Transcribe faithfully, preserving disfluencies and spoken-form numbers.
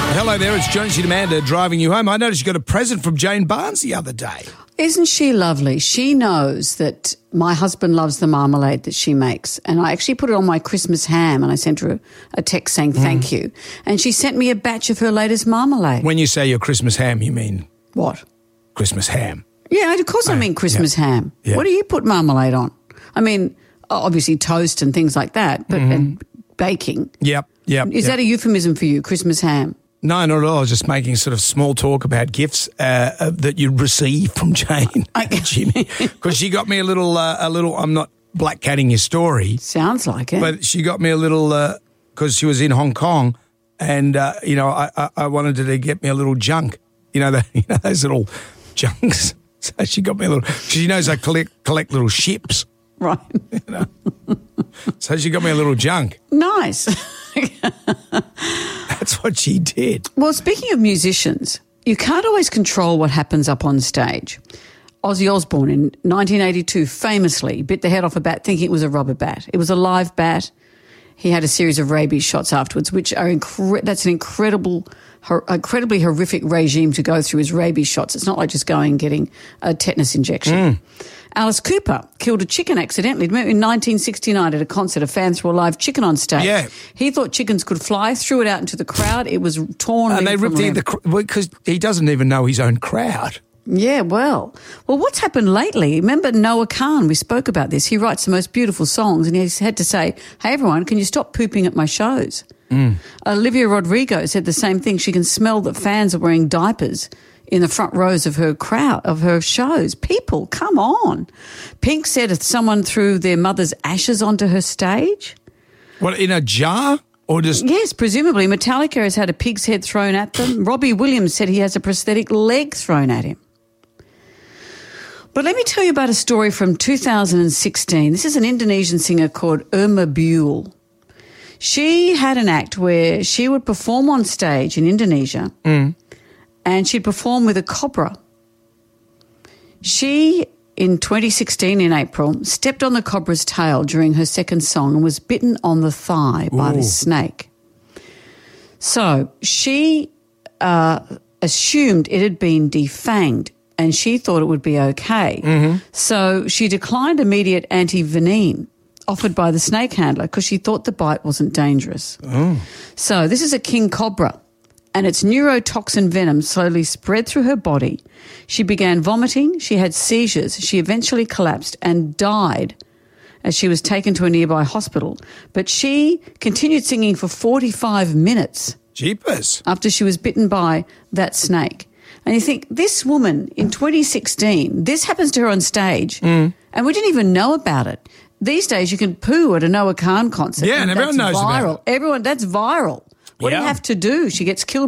Hello there, it's Jonesy and Amanda driving you home. I noticed you got a present from Jane Barnes the other day. Isn't she lovely? She knows that my husband loves the marmalade that she makes, and I actually put it on my Christmas ham, and I sent her a, a text saying thank mm. you, and she sent me a batch of her latest marmalade. When you say your Christmas ham, you mean? What? Christmas ham. Yeah, of course I mean Christmas yeah. ham. Yeah. What do you put marmalade on? I mean, obviously toast and things like that, but mm-hmm. and baking. Yep, yep. Is yep. that a euphemism for you, Christmas ham? No, not at all. I was just making sort of small talk about gifts uh, uh, that you receive from Jane, Jimmy, because she got me a little, uh, a little. I'm not black catting your story. Sounds like it. But she got me a little because uh, she was in Hong Kong, and uh, you know, I, I, I wanted her to get me a little junk. You know, the, you know those little junks. So she got me a little. She knows I collect collect little ships. Right. You know? So she got me a little junk. Nice. That's what she did. Well, speaking of musicians, you can't always control what happens up on stage. Ozzy Osbourne in nineteen eighty-two famously bit the head off a bat thinking it was a rubber bat. It was a live bat. He had a series of rabies shots afterwards, which are incre- that's an incredible, her- incredibly horrific regime to go through, is rabies shots. It's not like just going and getting a tetanus injection. Mm. Alice Cooper killed a chicken accidentally. Remember, in nineteen sixty-nine at a concert, a fan threw a live chicken on stage. Yeah. He thought chickens could fly, threw it out into the crowd. It was torn. And they ripped the, the because he doesn't even know his own crowd. Yeah, well. Well, what's happened lately? Remember Noah Kahan? We spoke about this. He writes the most beautiful songs, and he's had to say, hey, everyone, can you stop pooping at my shows? Mm. Olivia Rodrigo said the same thing. She can smell that fans are wearing diapers in the front rows of her crowd, of her shows. People, come on. Pink said if someone threw their mother's ashes onto her stage. What, in a jar? Or just... Yes, presumably. Metallica has had a pig's head thrown at them. Robbie Williams said he has a prosthetic leg thrown at him. But let me tell you about a story from two thousand sixteen. This is an Indonesian singer called Irma Buell. She had an act where she would perform on stage in Indonesia mm. and she'd perform with a cobra. She, in twenty sixteen in April, stepped on the cobra's tail during her second song and was bitten on the thigh by Ooh. this snake. So she uh, assumed it had been defanged, and she thought it would be okay. Mm-hmm. So she declined immediate anti-venin offered by the snake handler because she thought the bite wasn't dangerous. Oh. So this is a king cobra, and its neurotoxin venom slowly spread through her body. She began vomiting, she had seizures, she eventually collapsed and died as she was taken to a nearby hospital. But she continued singing for forty-five minutes. Jeepers. After she was bitten by that snake. And you think, this woman in twenty sixteen, this happens to her on stage, mm. and we didn't even know about it. These days you can poo at a Noah Kahan concert. Yeah, and, and everyone knows viral. about it. Everyone, that's viral. What yeah. do you have to do? She gets killed